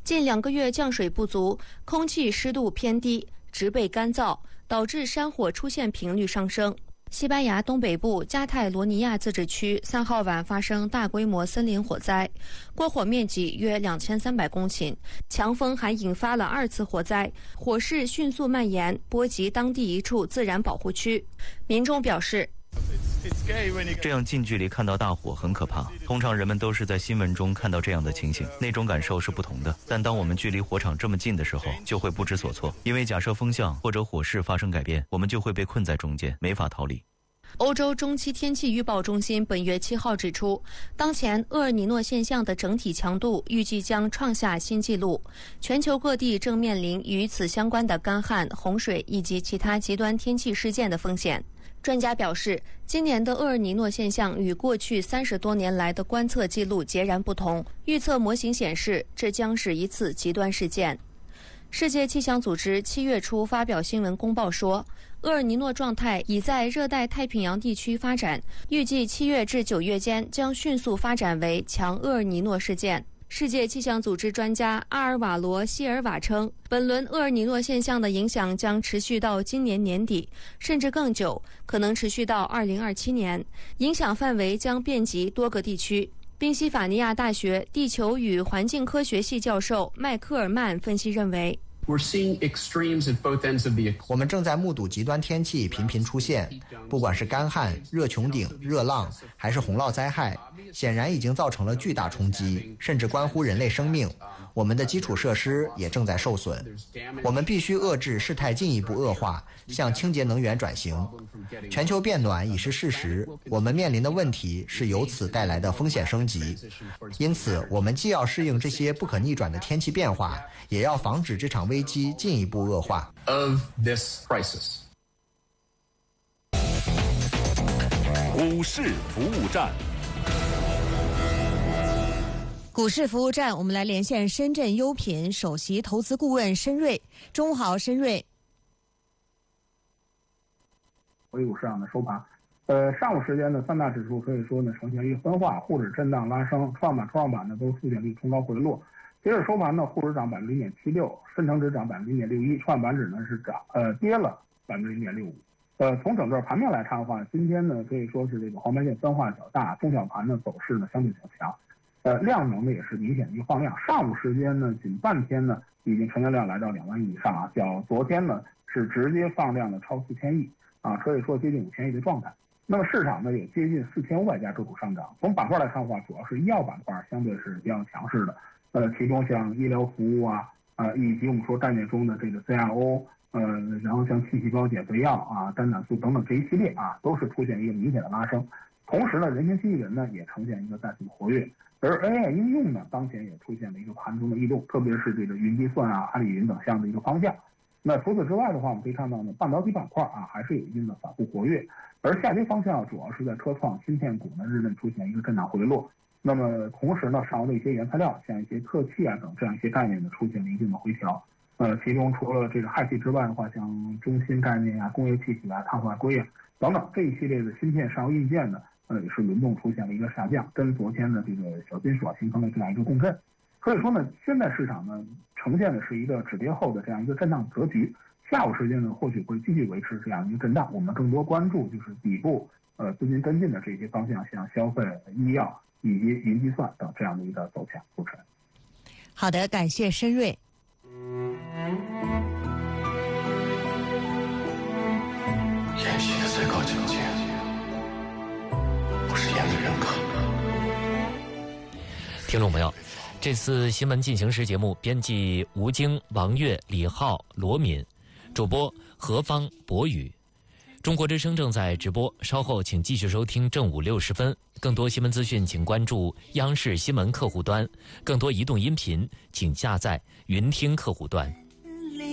近2个月降水不足，空气湿度偏低，植被干燥，导致山火出现频率上升。西班牙东北部加泰罗尼亚自治区3号晚发生大规模森林火灾，过火面积约2300公顷，强风还引发了2次火灾，火势迅速蔓延，波及当地一处自然保护区。民众表示， 这样近距离看到大火很可怕，通常人们都是在新闻中看到这样的情形，那种感受是不同的。但当我们距离火场这么近的时候，就会不知所措，因为假设风向或者火势发生改变，我们就会被困在中间，没法逃离。 欧洲中期天气预报中心本月7号指出，当前厄尔尼诺现象的整体强度预计将创下新纪录，全球各地正面临与此相关的干旱、洪水以及其他极端天气事件的风险。专家表示，今年的厄尔尼诺现象与过去30多年来的观测记录截然不同，预测模型显示这将是一次极端事件。世界气象组织7月初发表新闻公报说，厄尔尼诺状态已在热带太平洋地区发展，预计7月至9月间将迅速发展为强厄尔尼诺事件。世界气象组织专家阿尔瓦罗·希尔瓦称，本轮厄尔尼诺现象的影响将持续到今年年底，甚至更久，可能持续到2027年，影响范围将遍及多个地区。宾夕法尼亚大学地球与环境科学系教授迈克尔曼分析认为， 我们正在目睹极端天气频频出现，不管是干旱、热穹顶、热浪，还是洪涝灾害，显然已经造成了巨大冲击，甚至关乎人类生命。我们的基础设施也正在受损，我们必须遏制事态进一步恶化，向清洁能源转型。全球变暖已是事实，我们面临的问题是由此带来的风险升级。因此，我们既要适应这些不可逆转的天气变化，也要防止这场危机进一步恶化。 股市服务站。 股市服务站，我们来连线深圳优品首席投资顾问申瑞。中午好，申瑞。 回股市场的收盘，上午时间呢，三大指数可以说呢呈现一个分化，沪指震荡拉升，创板、创板呢都出现了一个冲高回落。截止收盘呢，沪指涨0.76%，深成指涨0.61%，创板指呢是跌了0.65%。从整个盘面来看的话，今天呢可以说是这个黄白线分化较大，中小盘呢走势呢相对较强。量能呢也是明显的一个放量，上午时间呢仅半天呢已经成交量来到2万亿以上啊，较昨天呢是直接放量的超4000亿啊，可以说接近5000亿的状态。那么市场呢也接近4500家个股上涨。从板块来看的话，主要是医药板块相对是比较强势的，其中像医疗服务以及我们说概念中的这个 CRO， 然后像气细胞减肥药肝胆素等等这一系列都是出现一个明显的拉升。同时呢，人形机器人呢也呈现一个再次的活跃。而 AI 应用呢，当前也出现了一个盘中的异动，特别是这个云计算阿里云等项的一个方向。那除此之外的话，我们可以看到呢，半导体板块还是有一定的反复活跃，而下跌方向主要是在科创、芯片股呢日内出现一个震荡回落。那么同时呢，上游的一些原材料，像一些特气等这样一些概念呢，出现了一定的回调。其中除了这个氦气之外的话，像中芯概念工业气体碳化硅等等这一系列的芯片上游硬件呢，也是轮动出现了一个下降，跟昨天的这个小金属形成了这样一个共振。所以说呢，现在市场呢呈现的是一个止跌后的这样一个震荡格局。下午时间呢，或许会继续维持这样一个震荡。我们更多关注就是底部资金跟进的这些方向，像消费、医药以及云计算等这样的一个走向。主持人， 好的，感谢申瑞。 演戏的最高境界，不是演给人看的。 听众朋友，这次新闻进行时节目编辑吴京、王悦、李浩、罗敏，主播何方、博宇。中国之声正在直播，稍后请继续收听正午6时分。更多新闻资讯请关注央视新闻客户端，更多移动音频请下载云听客户端。